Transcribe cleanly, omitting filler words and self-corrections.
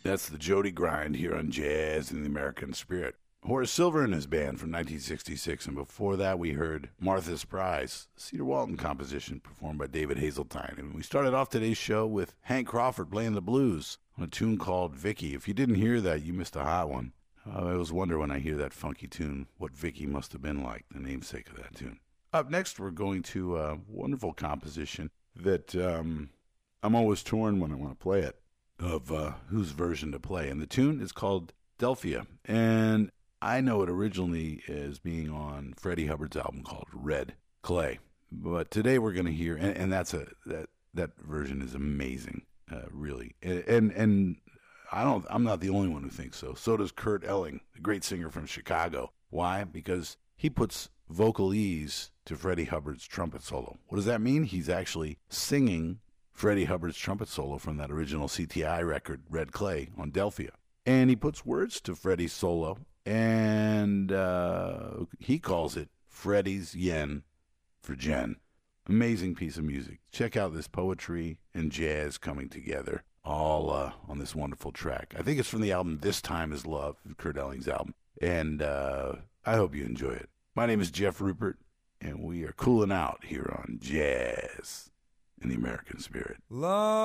That's the Jody Grind here on Jazz in the American Spirit. Horace Silver and his band from 1966, and before that we heard Martha's Prize, Cedar Walton composition performed by David Hazeltine. And we started off today's show with Hank Crawford playing the blues on a tune called Vicky. If you didn't hear that, you missed a hot one. I always wonder when I hear that funky tune what Vicky must have been like, the namesake of that tune. Up next, we're going to a wonderful composition that I'm always torn when I want to play it, of whose version to play. And the tune is called Delphia. And I know it originally as being on Freddie Hubbard's album called Red Clay. But today we're going to hear, and that version is amazing, really. And I'm not the only one who thinks so. So does Kurt Elling, the great singer from Chicago. Why? Because he puts vocal ease to Freddie Hubbard's trumpet solo. What does that mean? He's actually singing Freddie Hubbard's trumpet solo from that original CTI record, Red Clay, on Delphia. And he puts words to Freddie's solo, and he calls it Freddie's Yen for Jen. Amazing piece of music. Check out this poetry and jazz coming together, all on this wonderful track. I think it's from the album This Time Is Love, Kurt Elling's album. And I hope you enjoy it. My name is Jeff Rupert, and we are cooling out here on Jazz in the American Spirit. Love.